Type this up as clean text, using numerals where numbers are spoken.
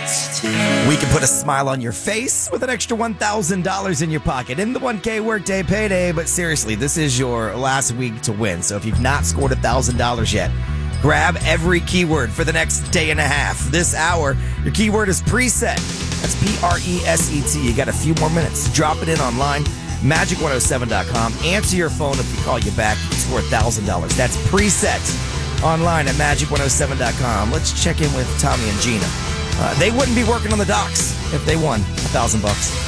We can put a smile on your face with an extra $1,000 in your pocket in the 1K Workday Payday. But seriously, this is your last week to win. So if you've not scored $1,000 yet, grab every keyword for the next day and a half. This hour, your keyword is preset. That's Preset. You got a few more minutes. Drop it in online, magic107.com. Answer your phone if we call you back. You can score $1,000. That's preset online at magic107.com. Let's check in with Tommy and Gina. They wouldn't be working on the docks if they won $1,000.